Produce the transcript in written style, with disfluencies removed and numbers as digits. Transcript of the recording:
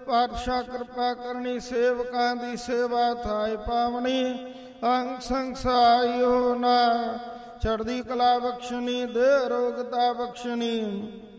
ਪਾਤਸ਼ਾਹ ਕਿਰਪਾ ਕਰਨੀ, ਸੇਵਕਾਂ ਦੀ ਸੇਵਾ ਥਾਏ ਪਾਵਨੀ, ਅੰਗ ਸੰਸਾਇਓ ਨਾ, ਚੜ੍ਹਦੀ ਕਲਾ ਬਖਸ਼ਣੀ, ਦੇ ਰੋਗਤਾ ਬਖਸ਼ਣੀ।